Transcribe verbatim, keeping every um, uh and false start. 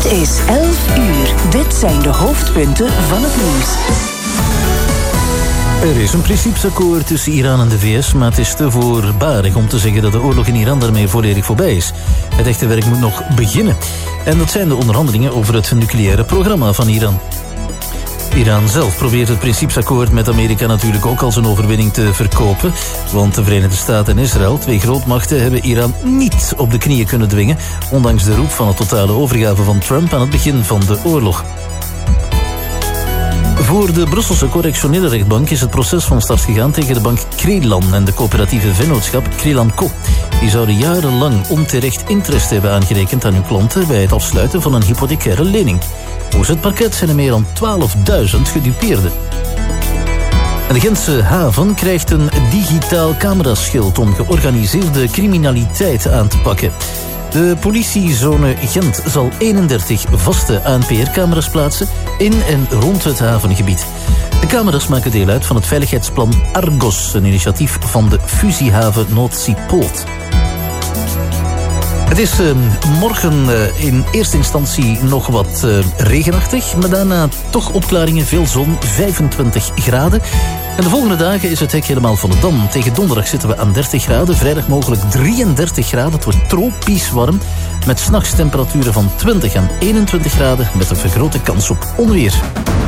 is elf uur. Dit zijn de hoofdpunten van het nieuws. Er is een principesakkoord tussen Iran en de V S, maar het is te voorbarig om te zeggen dat de oorlog in Iran daarmee volledig voorbij is. Het echte werk moet nog beginnen. En dat zijn de onderhandelingen over het nucleaire programma van Iran. Iran zelf probeert het principesakkoord met Amerika natuurlijk ook als een overwinning te verkopen. Want de Verenigde Staten en Israël, twee grootmachten, hebben Iran niet op de knieën kunnen dwingen, ondanks de roep van een totale overgave van Trump aan het begin van de oorlog. Voor de Brusselse correctionele rechtbank is het proces van start gegaan tegen de bank Krelan en de coöperatieve vennootschap Krelan Co. Die zouden jarenlang onterecht interest hebben aangerekend aan hun klanten bij het afsluiten van een hypothecaire lening. Volgens het parket zijn er meer dan twaalfduizend gedupeerden. En de Gentse haven krijgt een digitaal cameraschild om georganiseerde criminaliteit aan te pakken. De politiezone Gent zal eenendertig vaste A N P R-camera's plaatsen in en rond het havengebied. De camera's maken deel uit van het veiligheidsplan Argos, een initiatief van de fusiehaven Noordseepoort. Het is uh, morgen uh, in eerste instantie nog wat uh, regenachtig, maar daarna toch opklaringen, veel zon, vijfentwintig graden. En de volgende dagen is het hek helemaal van de dam. Tegen donderdag zitten we aan dertig graden, vrijdag mogelijk drieëndertig graden. Het wordt tropisch warm, met 's nachts temperaturen van twintig en eenentwintig graden, met een vergrote kans op onweer.